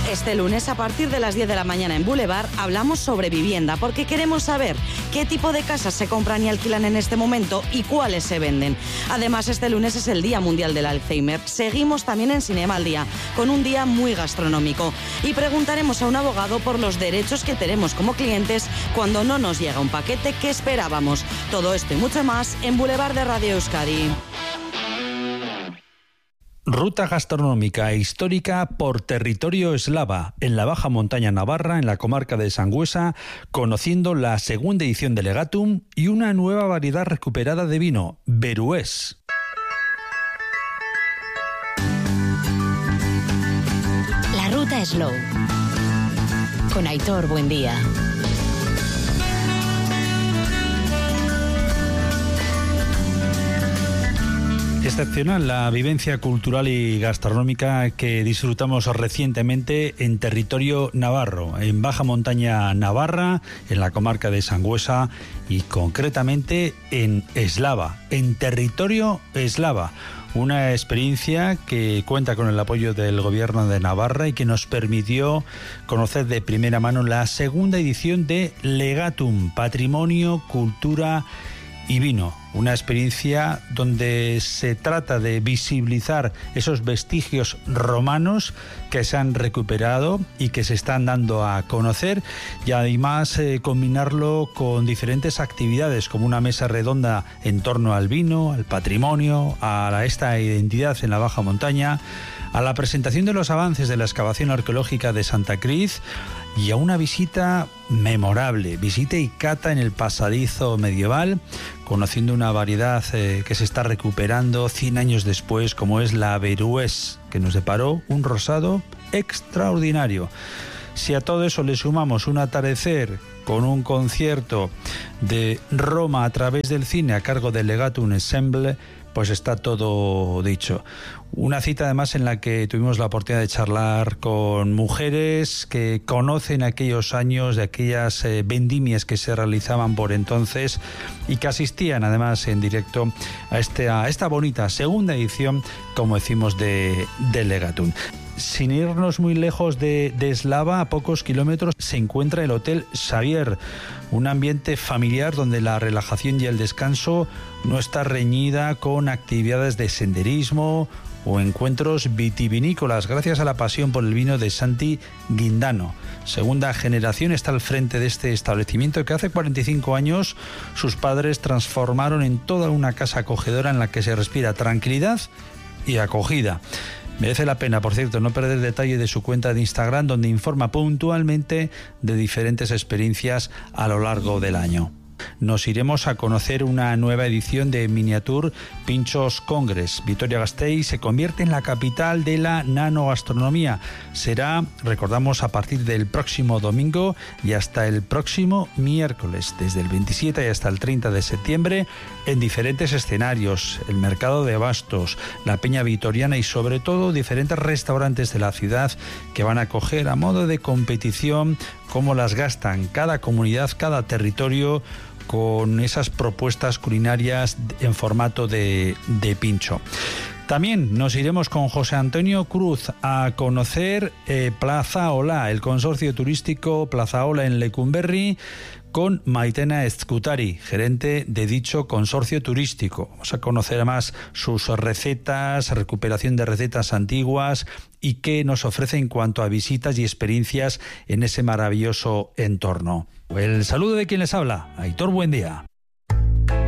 Este lunes, a partir de las 10 de la mañana en Boulevard, hablamos sobre vivienda, porque queremos saber qué tipo de casas se compran y alquilan en este momento y cuáles se venden. Además, este lunes es el Día Mundial del Alzheimer. Seguimos también en Cinema al Día, con un día muy gastronómico. Y preguntaremos a un abogado por los derechos que tenemos como clientes cuando no nos llega un paquete que esperábamos. Todo esto y mucho más en Boulevard de Radio Euskadi. Ruta gastronómica e histórica por territorio eslava, en la Baja Montaña Navarra, en la comarca de Sangüesa, conociendo la segunda edición de Legatum y una nueva variedad recuperada de vino, Berués. La ruta Slow, con Aitor Buendía. Excepcional la vivencia cultural y gastronómica que disfrutamos recientemente en territorio navarro, en Baja Montaña Navarra, en la comarca de Sangüesa y concretamente en Eslava, en territorio eslava. Una experiencia que cuenta con el apoyo del Gobierno de Navarra y que nos permitió conocer de primera mano la segunda edición de Legatum, Patrimonio, Cultura y Vino. Una experiencia donde se trata de visibilizar esos vestigios romanos que se han recuperado y que se están dando a conocer, y además combinarlo con diferentes actividades como una mesa redonda en torno al vino, al patrimonio, a esta identidad en la Baja Montaña, a la presentación de los avances de la excavación arqueológica de Santa Cruz y a una visita memorable, visita y cata en el pasadizo medieval, conociendo una variedad que se está recuperando 100 años después, como es la Berués, que nos deparó un rosado extraordinario. Si a todo eso le sumamos un atardecer con un concierto de Roma a través del cine a cargo del Legatum Ensemble, pues está todo dicho. Una cita además en la que tuvimos la oportunidad de charlar con mujeres que conocen aquellos años de aquellas vendimias que se realizaban por entonces y que asistían además en directo a esta bonita segunda edición, como decimos, de Legatum. Sin irnos muy lejos de Eslava, a pocos kilómetros se encuentra el Hotel Xavier, un ambiente familiar donde la relajación y el descanso no está reñida con actividades de senderismo o encuentros vitivinícolas, gracias a la pasión por el vino de Santi Guindano. Segunda generación está al frente de este establecimiento que hace 45 años sus padres transformaron en toda una casa acogedora en la que se respira tranquilidad y acogida. Merece la pena, por cierto, no perder detalle de su cuenta de Instagram, donde informa puntualmente de diferentes experiencias a lo largo del año. Nos iremos a conocer una nueva edición de Miniature Pinchos Congress. Vitoria-Gasteiz se convierte en la capital de la nanogastronomía. Será, recordamos, a partir del próximo domingo y hasta el próximo miércoles, desde el 27 y hasta el 30 de septiembre, en diferentes escenarios, el mercado de abastos, la Peña Vitoriana y sobre todo diferentes restaurantes de la ciudad que van a acoger a modo de competición cómo las gastan cada comunidad, cada territorio, con esas propuestas culinarias en formato de pincho. También nos iremos con José Antonio Cruz a conocer Plaza Ola, el consorcio turístico Plaza Ola en Lecumberri, con Maitena Ezcutari, gerente de dicho consorcio turístico. Vamos a conocer además sus recetas, recuperación de recetas antiguas y qué nos ofrece en cuanto a visitas y experiencias en ese maravilloso entorno. El saludo de quien les habla, Aitor Buendía.